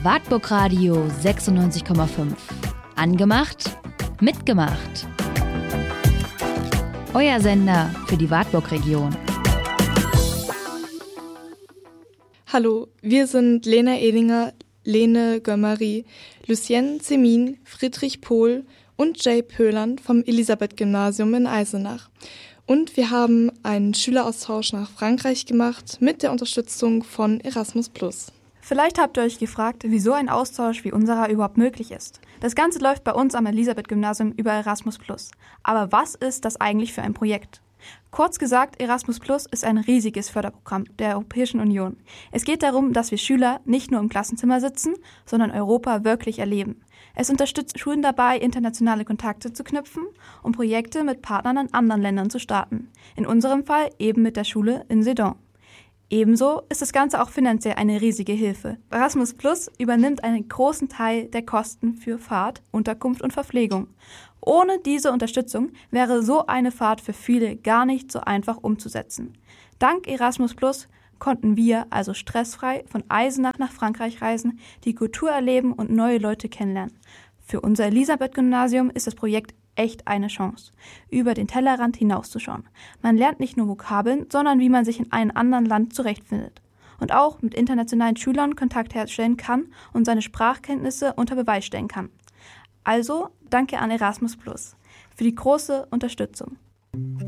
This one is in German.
Wartburg Radio 96,5. Angemacht, mitgemacht. Euer Sender für die Wartburg-Region. Hallo, wir sind Lena Edinger, Lene Gömmeri, Lucienne Zemin, Friedrich Pohl und Jay Pöhlern vom Elisabeth-Gymnasium in Eisenach. Und wir haben einen Schüleraustausch nach Frankreich gemacht mit der Unterstützung von Erasmus+. Vielleicht habt ihr euch gefragt, wieso ein Austausch wie unserer überhaupt möglich ist. Das Ganze läuft bei uns am Elisabeth-Gymnasium über Erasmus+. Aber was ist das eigentlich für ein Projekt? Kurz gesagt, Erasmus+ ist ein riesiges Förderprogramm der Europäischen Union. Es geht darum, dass wir Schüler nicht nur im Klassenzimmer sitzen, sondern Europa wirklich erleben. Es unterstützt Schulen dabei, internationale Kontakte zu knüpfen und Projekte mit Partnern in anderen Ländern zu starten. In unserem Fall eben mit der Schule in Sedan. Ebenso ist das Ganze auch finanziell eine riesige Hilfe. Erasmus+ übernimmt einen großen Teil der Kosten für Fahrt, Unterkunft und Verpflegung. Ohne diese Unterstützung wäre so eine Fahrt für viele gar nicht so einfach umzusetzen. Dank Erasmus+ konnten wir also stressfrei von Eisenach nach Frankreich reisen, die Kultur erleben und neue Leute kennenlernen. Für unser Elisabeth-Gymnasium ist das Projekt echt eine Chance, über den Tellerrand hinauszuschauen. Man lernt nicht nur Vokabeln, sondern wie man sich in einem anderen Land zurechtfindet. Und auch mit internationalen Schülern Kontakt herstellen kann und seine Sprachkenntnisse unter Beweis stellen kann. Also danke an Erasmus+ für die große Unterstützung.